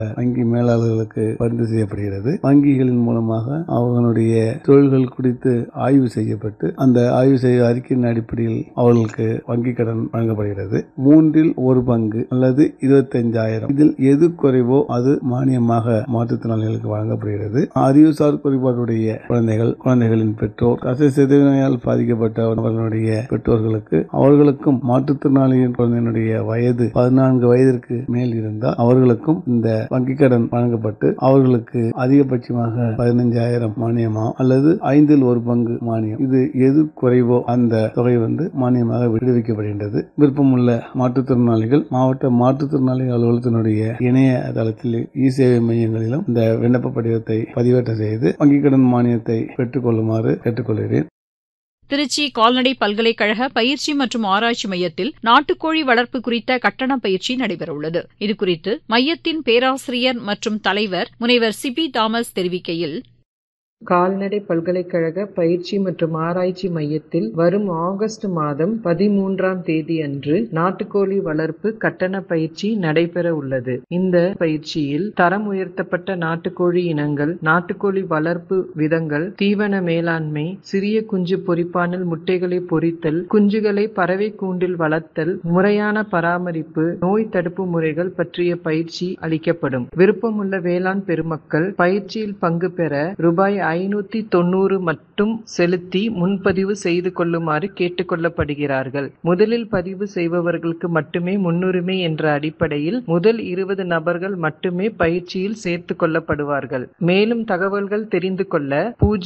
வங்கி மேலாளர்களுக்கு பரிந்து செய்யப்படுகிறது. வங்கிகளின் மூலமாக அவர்களுடைய தொழில்கள் குறித்து ஆய்வு செய்யப்பட்டு அந்த ஆய்வு செய்த அறிக்கையின் அடிப்படையில் அவர்களுக்கு வங்கி கடன் வழங்கப்படுகிறது. 1/3 பங்கு அல்லது 25,000 இதில் எது குறைவோ அது மானியமாக மாற்றுத்திறனாளிகளுக்கு வழங்கப்படுகிறது. அறிவுசார் குறைபாடுடைய குழந்தைகளின் பெற்றோர், தசை சிதைவினால் பாதிக்கப்பட்டவர்களுடைய பெற்றோர்களுக்கு அவர்களுக்கும் மாற்றுத்திறனாளியின் குழந்தையினுடைய வயது 14 வயதிற்கு மேல் இருந்தால் அவர்களுக்கும் இந்த வங்கி கடன் வழங்கப்பட்டு அவர்களுக்கு அதிகபட்சமாக 15,000 மானியமா அல்லது 1/5 பங்கு மானியம், இது எது குறைவோ அந்த தொகை மானியமாக விடுவிக்கப்படுகின்றது. விருப்பமுள்ள மாற்றுத்திறனாளிகள் மாவட்ட மாற்றுத்திறனாளிகள் அலுவலகத்தினுடைய இணையதளத்தில் இ-சேவை மையங்களிலும் இந்த விண்ணப்ப படிவத்தை பதிவேற்றம் செய்து வங்கிக் கடன் மானியத்தை பெற்றுக் கொள்ளுமாறு கேட்டுக்கொள்கிறேன். திருச்சி கால்நடை பல்கலைக்கழக பயிற்சி மற்றும் ஆராய்ச்சி மையத்தில் நாட்டுக்கோழி வளர்ப்பு குறித்த கட்டண பயிற்சி நடைபெறவுள்ளது. இதுகுறித்து மையத்தின் பேராசிரியர் மற்றும் தலைவர் முனைவர் சிபி தாமஸ் தெரிவிக்கையில், கால்நடை பல்கலைக்கழக பயிற்சி மற்றும் ஆராய்ச்சி மையத்தில் வரும் ஆகஸ்ட் மாதம் 13ஆம் தேதி அன்று நாட்டுக்கோழி வளர்ப்பு கட்டண பயிற்சி நடைபெற உள்ளது. இந்த பயிற்சியில் தரம் உயர்த்தப்பட்ட நாட்டுக்கோழி இனங்கள், நாட்டுக்கோழி வளர்ப்பு விதங்கள், தீவன மேலாண்மை, சிறிய குஞ்சு பொரிப்பானில் முட்டைகளை பொரித்தல், குஞ்சுகளை பறவை கூண்டில் வளர்த்தல், முறையான பராமரிப்பு, நோய் தடுப்பு முறைகள் பற்றிய பயிற்சி அளிக்கப்படும். விருப்பமுள்ள வேளாண் பெருமக்கள் பயிற்சியில் பங்கு பெற ரூபாய் 590 மட்டும் செலுத்தி முன்பதிவு செய்து கொள்ளுமாறு கேட்டுக் கொள்ளப்படுகிறார்கள். முதலில் பதிவு செய்பவர்களுக்கு மட்டுமே முன்னுரிமை என்ற அடிப்படையில் முதல் 20 நபர்கள் மட்டுமே பயிற்சியில் சேர்த்துக் கொள்ளப்படுவார்கள். மேலும் தகவல்கள் தெரிந்து கொள்ள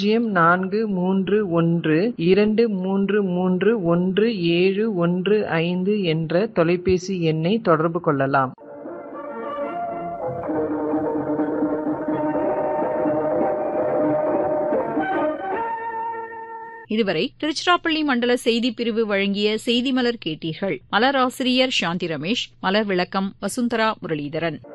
043123311715 என்ற தொலைபேசி எண்ணை தொடர்பு கொள்ளலாம். இதுவரை திருச்சிராப்பள்ளி மண்டல செய்திப் பிரிவு வழங்கிய செய்தி மலர் கேட்டீர்கள். மலர் ஆசிரியர் சாந்தி ரமேஷ், மலர் விளக்கம் வசுந்தரா முரளிதரன்.